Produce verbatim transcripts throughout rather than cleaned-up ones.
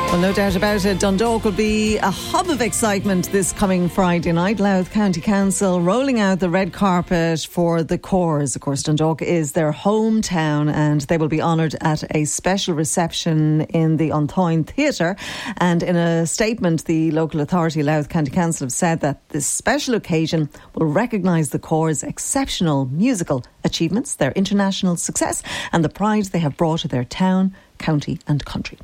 Well, no doubt about it, Dundalk will be a hub of excitement this coming Friday night. Louth County Council rolling out the red carpet for the Corrs. Of course, Dundalk is their hometown and they will be honoured at a special reception in the Unthoin Theatre. And in a statement, the local authority, Louth County Council, have said that this special occasion will recognise the Corrs' exceptional musical achievements, their international success and the pride they have brought to their town, county and country.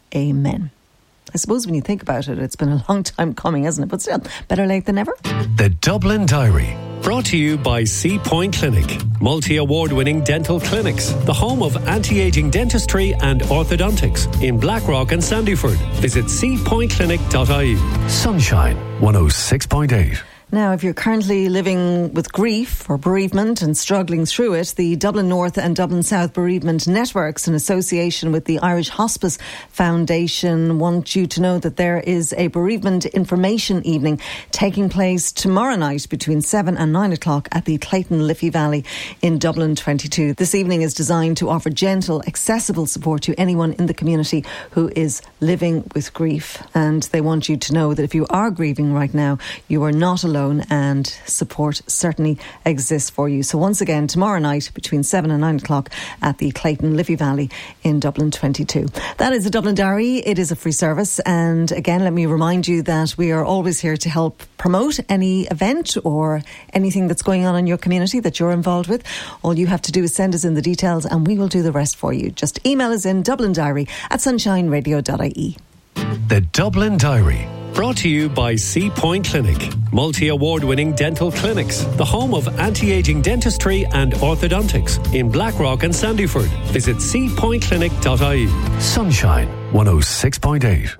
Amen. I suppose when you think about it, it's been a long time coming, hasn't it? But still, better late than never. The Dublin Diary. Brought to you by Sea Point Clinic. Multi-award-winning dental clinics. The home of anti-aging dentistry and orthodontics in Blackrock and Sandyford. Visit sea point clinic dot I E. Sunshine one oh six point eight. Now, if you're currently living with grief or bereavement and struggling through it, the Dublin North and Dublin South Bereavement Networks, in association with the Irish Hospice Foundation, want you to know that there is a bereavement information evening taking place tomorrow night between seven and nine o'clock at the Clayton Liffey Valley in Dublin twenty-two. This evening is designed to offer gentle, accessible support to anyone in the community who is living with grief. And they want you to know that if you are grieving right now, you are not alone. And support certainly exists for you. So once again, tomorrow night between seven and nine o'clock at the Clayton Liffey Valley in Dublin twenty-two. That is the Dublin Diary. It is a free service. And again, let me remind you that we are always here to help promote any event or anything that's going on in your community that you're involved with. All you have to do is send us in the details and we will do the rest for you. Just email us in Dublin Diary at sunshine radio dot I E. The Dublin Diary. Brought to you by Sea Point Clinic. Multi-award-winning dental clinics. The home of anti-aging dentistry and orthodontics in Blackrock and Sandyford. Visit sea point clinic dot I E. Sunshine one oh six point eight.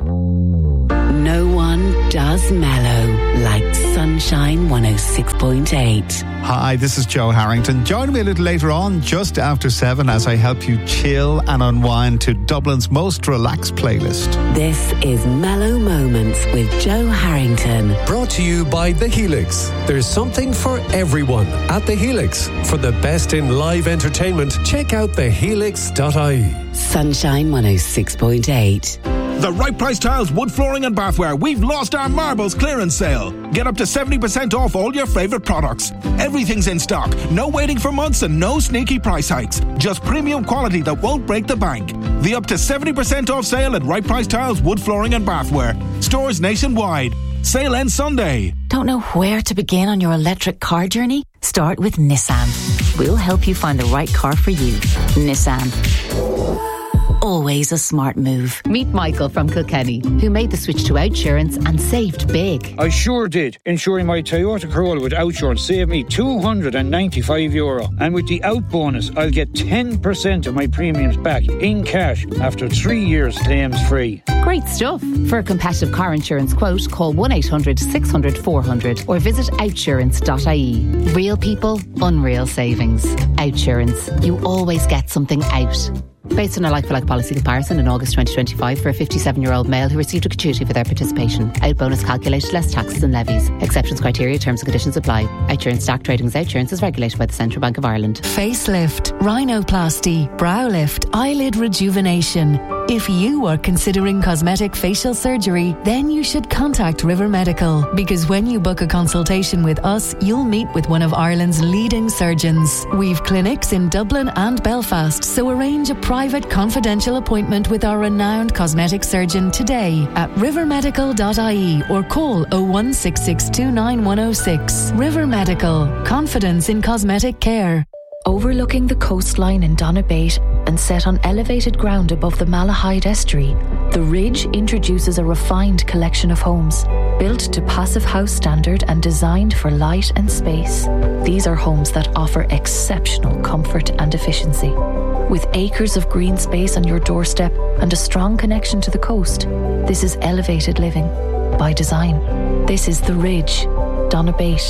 No one does mellow like Sunshine one oh six point eight. Hi, this is Joe Harrington. Join me a little later on, just after seven, as I help you chill and unwind to Dublin's most relaxed playlist. This is Mellow Moments with Joe Harrington. Brought to you by The Helix. There's something for everyone at The Helix. For the best in live entertainment, check out the helix dot I E. Sunshine one oh six point eight. The Right Price Tiles, wood flooring and bathware. We've lost our marbles clearance sale. Get up to seventy percent off all your favourite products. Everything's in stock. No waiting for months and no sneaky price hikes. Just premium quality that won't break the bank. The up to seventy percent off sale at Right Price Tiles, wood flooring and bathware. Stores nationwide. Sale ends Sunday. Don't know where to begin on your electric car journey? Start with Nissan. We'll help you find the right car for you. Nissan. Always a smart move. Meet Michael from Kilkenny, who made the switch to Outsurance and saved big. I sure did. Insuring my Toyota Corolla with Outsurance saved me two hundred ninety-five euro. And with the Out bonus, I'll get ten percent of my premiums back in cash after three years claims free. Great stuff. For a competitive car insurance quote, call one eight hundred six hundred four hundred or visit outsurance dot I E. Real people, unreal savings. Outsurance. You always get something out. Based on a like-for-like policy comparison in August twenty twenty-five for a fifty-seven-year-old male who received a gratuity for their participation. Out bonus calculated less taxes and levies. Exceptions, criteria, terms and conditions apply. Outsurance Stack Trading as Outsurance is regulated by the Central Bank of Ireland. Facelift, rhinoplasty, brow lift, eyelid rejuvenation. If you are considering cosmetic facial surgery, then you should contact River Medical, because when you book a consultation with us, you'll meet with one of Ireland's leading surgeons. We've clinics in Dublin and Belfast, so arrange a private confidential appointment with our renowned cosmetic surgeon today at river medical dot I E or call oh one six six two nine one oh six. River Medical, confidence in cosmetic care. Overlooking the coastline in Donabate and set on elevated ground above the Malahide Estuary, the Ridge introduces a refined collection of homes, built to Passive House standard and designed for light and space. These are homes that offer exceptional comfort and efficiency. With acres of green space on your doorstep and a strong connection to the coast, this is elevated living by design. This is the Ridge, Donabate.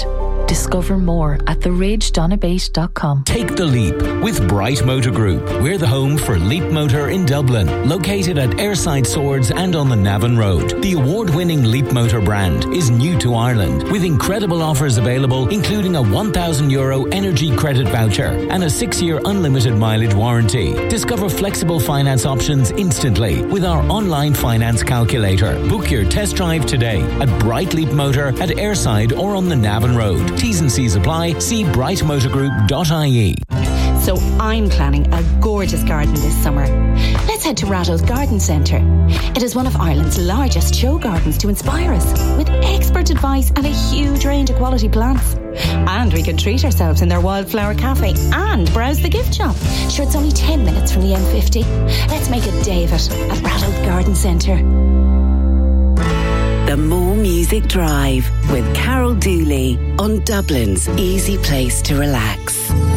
Discover more at the ridge donabate dot com. Take the leap with Bright Motor Group. We're the home for Leap Motor in Dublin, located at Airside Swords and on the Navan Road. The award-winning Leap Motor brand is new to Ireland, with incredible offers available, including a one thousand euro energy credit voucher and a six-year unlimited mileage warranty. Discover flexible finance options instantly with our online finance calculator. Book your test drive today at Bright Leap Motor at Airside or on the Navan Road. T's and C's apply. See bright motor group dot I E. So I'm planning a gorgeous garden this summer. Let's head to Ratto's Garden Centre. It is one of Ireland's largest show gardens to inspire us, with expert advice and a huge range of quality plants. And we can treat ourselves in their wildflower cafe and browse the gift shop. Sure, it's only ten minutes from the M fifty. Let's make a day of it at Ratto's Garden Centre. The More Music Drive with Carol Dooley on Dublin's easy place to relax.